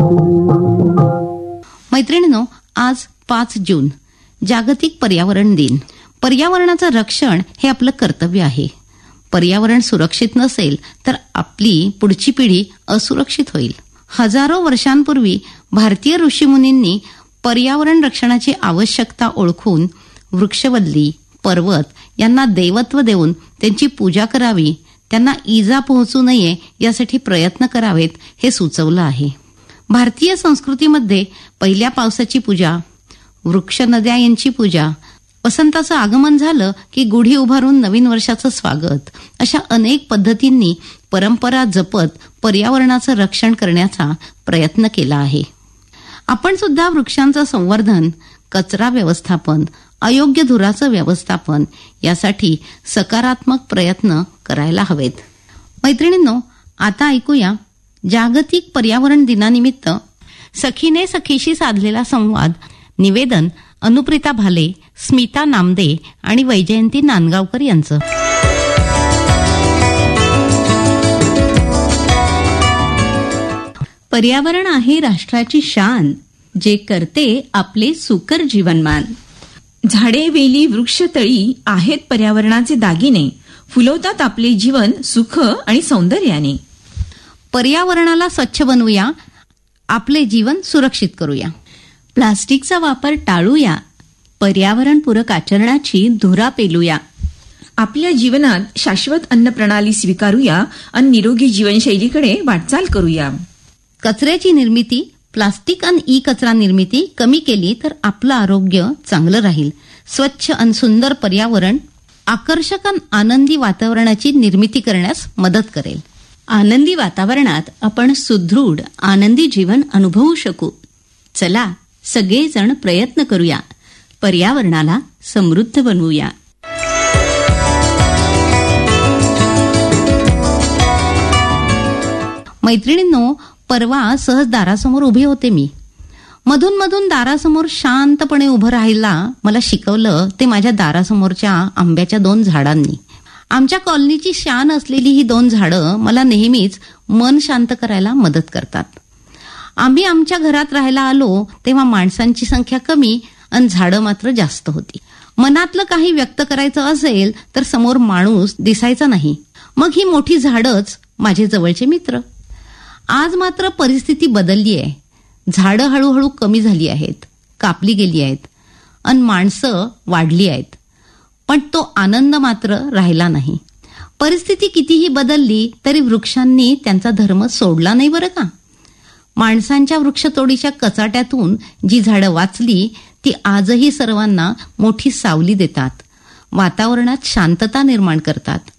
मैत्रिणींनो, आज 5 जून जागतिक पर्यावरण दिन. पर्यावरणाचं रक्षण हे आपलं कर्तव्य आहे. पर्यावरण सुरक्षित नसेल तर आपली पुढची पिढी असुरक्षित होईल. हजारो वर्षांपूर्वी भारतीय ऋषीमुनींनी पर्यावरण रक्षणाची आवश्यकता ओळखून वृक्षवल्ली, पर्वत यांना देवत्व देऊन त्यांची पूजा करावी, त्यांना इजा पोहोचू नये यासाठी प्रयत्न करावेत हे सुचवलं आहे. भारतीय संस्कृतीमध्ये पहिल्या पावसाची पूजा, वृक्ष नद्या यांची पूजा, वसंताचं आगमन झालं की गुढी उभारून नवीन वर्षाचं स्वागत, अशा अनेक पद्धतींनी परंपरा जपत पर्यावरणाचं रक्षण करण्याचा प्रयत्न केला आहे. आपण सुद्धा वृक्षांचं संवर्धन, कचरा व्यवस्थापन, अयोग्य धुराचं व्यवस्थापन यासाठी सकारात्मक प्रयत्न करायला हवेत. मैत्रिणींनो, आता ऐकूया जागतिक पर्यावरण दिनानिमित्त सखीने सखीशी साधलेला संवाद. निवेदन अनुप्रिता भाले, स्मिता नामदे आणि वैजयंती नांदगावकर यांचं. पर्यावरण आहे राष्ट्राची शान, जे करते आपले सुकर जीवनमान. झाडे, वेली, वृक्षतळी आहेत पर्यावरणाचे दागिने, फुलवतात आपले जीवन सुख आणि सौंदर्याने. पर्यावरणाला स्वच्छ बनवूया, आपले जीवन सुरक्षित करूया. प्लास्टिकचा वापर टाळूया, पर्यावरणपूरक आचरणाची धुरा पेलूया. आपल्या जीवनात शाश्वत अन्न प्रणाली स्वीकारूया आणि निरोगी जीवनशैलीकडे वाटचाल करूया. कचऱ्याची निर्मिती, प्लास्टिक आणि ई कचरा निर्मिती कमी केली तर आपलं आरोग्य चांगलं राहील. स्वच्छ आणि सुंदर पर्यावरण आकर्षक आणि आनंदी वातावरणाची निर्मिती करण्यास मदत करेल. आनंदी वातावरणात आपण सुदृढ आनंदी जीवन अनुभवू शकू. चला सगळेजण प्रयत्न करूया, पर्यावरणाला समृद्ध बनवूया. मैत्रिणींनो, परवा सहज दारासमोर उभे होते मी. मधून मधून दारासमोर शांतपणे उभं राहायला मला शिकवलं ते माझ्या दारासमोरच्या आंब्याच्या 2 झाडांनी. आमच्या कॉलनीची शान असलेली ही 2 झाडं मला नेहमीच मन शांत करायला मदत करतात. आम्ही आमच्या घरात राहायला आलो तेव्हा माणसांची संख्या कमी आणि झाडं मात्र जास्त होती. मनातलं काही व्यक्त करायचं असेल तर समोर माणूस दिसायचा नाही. मग ही मोठी झाडंच माझे जवळचे मित्र. आज मात्र परिस्थिती बदलली आहे. झाडं हळूहळू कमी झाली आहेत, कापली गेली आहेत आणि माणसं वाढली आहेत, पण तो आनंद मात्र राहिला नाही. परिस्थिती कितीही बदलली तरी वृक्षांनी त्यांचा धर्म सोडला नाही बरं का. माणसांच्या वृक्षतोडीच्या कचाट्यातून जी झाडं वाचली ती आजही सर्वांना मोठी सावली देतात, वातावरणात शांतता निर्माण करतात